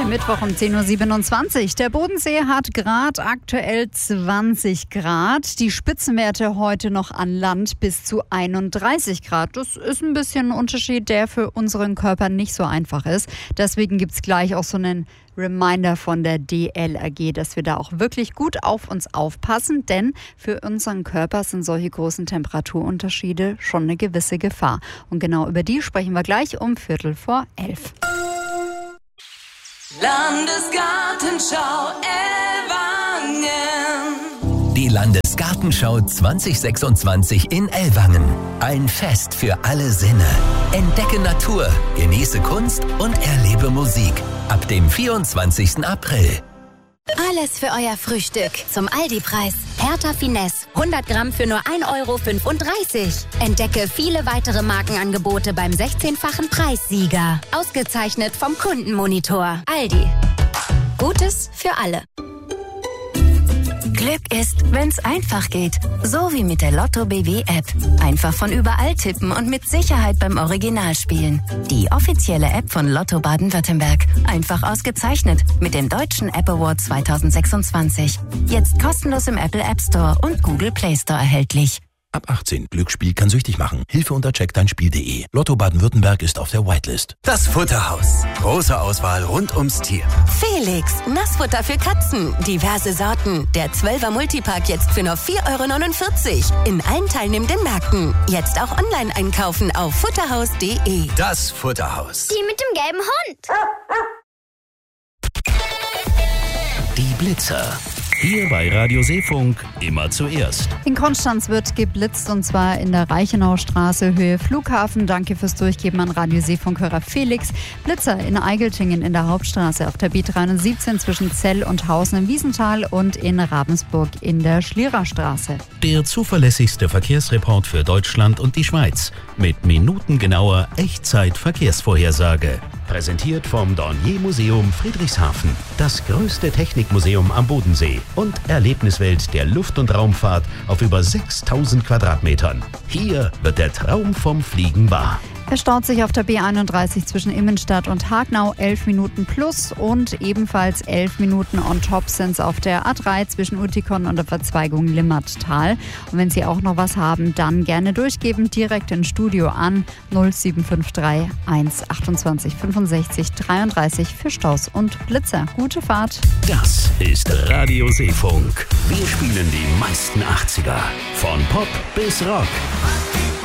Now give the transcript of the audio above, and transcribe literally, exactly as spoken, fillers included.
Mittwoch um zehn Uhr siebenundzwanzig. Der Bodensee hat gerade aktuell zwanzig Grad. Die Spitzenwerte heute noch an Land bis zu einunddreißig Grad. Das ist ein bisschen ein Unterschied, der für unseren Körper nicht so einfach ist. Deswegen gibt es gleich auch so einen Reminder von der D L R G, dass wir da auch wirklich gut auf uns aufpassen, denn für unseren Körper sind solche großen Temperaturunterschiede schon eine gewisse Gefahr. Und genau über die sprechen wir gleich um Viertel vor elf. Landesgartenschau Ellwangen. Die Landesgartenschau zwanzig sechsundzwanzig in Ellwangen. Ein Fest für alle Sinne. Entdecke Natur, genieße Kunst und erlebe Musik. Ab dem vierundzwanzigsten April. Alles für euer Frühstück zum Aldi-Preis. Hertha Finesse, hundert Gramm für nur ein Euro fünfunddreißig. Entdecke viele weitere Markenangebote beim sechzehnfachen Preissieger. Ausgezeichnet vom Kundenmonitor. Aldi. Gutes für alle. Glück ist, wenn's einfach geht. So wie mit der Lotto B W App. Einfach von überall tippen und mit Sicherheit beim Original spielen. Die offizielle App von Lotto Baden-Württemberg. Einfach ausgezeichnet mit dem Deutschen App Award zwanzig sechsundzwanzig. Jetzt kostenlos im Apple App Store und Google Play Store erhältlich. Ab achtzehn. Glücksspiel kann süchtig machen. Hilfe unter check dein spiel punkt de. Lotto Baden-Württemberg ist auf der Whitelist. Das Futterhaus. Große Auswahl rund ums Tier. Felix, Nassfutter für Katzen. Diverse Sorten. Der zwölfer Multipack jetzt für nur vier Euro neunundvierzig. In allen teilnehmenden Märkten. Jetzt auch online einkaufen auf futterhaus punkt de. Das Futterhaus. Die mit dem gelben Hund. Die Blitzer. Hier bei Radio Seefunk immer zuerst. In Konstanz wird geblitzt und zwar in der Reichenauer Straße, Höhe Flughafen. Danke fürs Durchgeben an Radio Seefunkhörer Felix. Blitzer in Eigeltingen in der Hauptstraße auf der B dreihundertsiebzehn zwischen Zell und Hausen im Wiesental und in Ravensburg in der Schliererstraße. Der zuverlässigste Verkehrsreport für Deutschland und die Schweiz mit minutengenauer Echtzeit-Verkehrsvorhersage. Präsentiert vom Dornier Museum Friedrichshafen, das größte Technikmuseum am Bodensee und Erlebniswelt der Luft- und Raumfahrt auf über sechstausend Quadratmetern. Hier wird der Traum vom Fliegen wahr. Es staut sich auf der B einunddreißig zwischen Immenstadt und Hagnau elf Minuten plus und ebenfalls elf Minuten on top sind es auf der A drei zwischen Utikon und der Verzweigung Limmattal. Und wenn Sie auch noch was haben, dann gerne durchgeben, direkt ins Studio an null sieben fünf drei eins achtundzwanzig fünfundsechzig dreiunddreißig für Staus und Blitzer. Gute Fahrt. Das ist Radio Seefunk. Wir spielen die meisten achtziger. Von Pop bis Rock.